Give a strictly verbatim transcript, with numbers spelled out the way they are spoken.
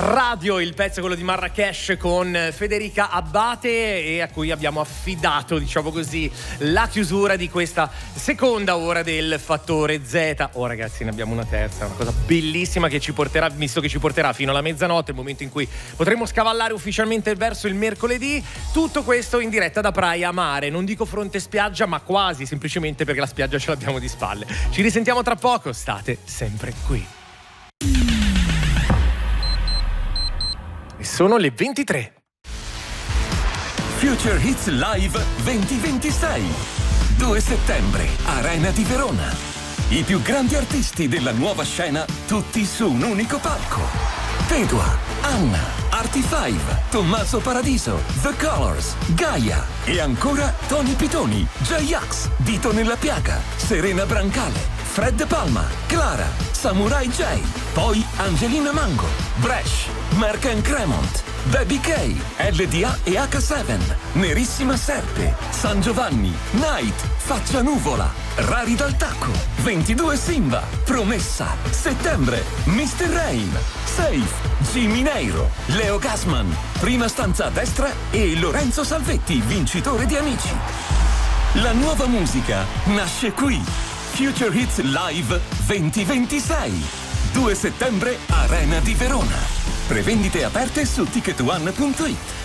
Radio, il pezzo quello di Marrakesh con Federica Abbate, e a cui abbiamo affidato, diciamo così, la chiusura di questa seconda ora del Fattore Z. Oh ragazzi, ne abbiamo una terza, una cosa bellissima che ci porterà, visto che ci porterà fino alla mezzanotte, il momento in cui potremo scavallare ufficialmente verso il mercoledì. Tutto questo in diretta da Praia Mare, non dico fronte spiaggia, ma quasi, semplicemente perché la spiaggia ce l'abbiamo di spalle. Ci risentiamo tra poco, state sempre qui. Sono le ventitré. Future Hits Live duemilaventisei. due settembre, Arena di Verona. I più grandi artisti della nuova scena, tutti su un unico palco. Pedua, Anna, Artie Five, Tommaso Paradiso, The Colors, Gaia e ancora Tony Pitoni, J-Ax, Dito nella Piaga, Serena Brancale, Fred Palma, Clara, Samurai J, poi Angelina Mango, Bresh, Mark and Cremont, Baby K, L D A e H sette, Nerissima Serpe, San Giovanni, Night, Faccia Nuvola, Rari dal Tacco, ventidue Simba, Promessa, Settembre, mister Rain, Safe, Jimmy Neiro, Leo Gasman, Prima stanza a destra e Lorenzo Salvetti, vincitore di Amici. La nuova musica nasce qui. Future Hits Live duemilaventisei. due settembre, Arena di Verona. Prevendite aperte su ticket one punto it.